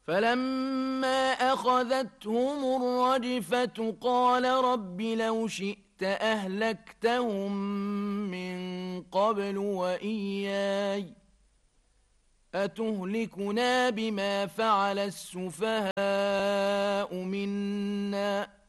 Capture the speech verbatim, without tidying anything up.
فلما أخذتهم الرجفة قال رب لو شئت أهلكتهم من قبل وإياي أتهلكنا بما فعل السفهاء منا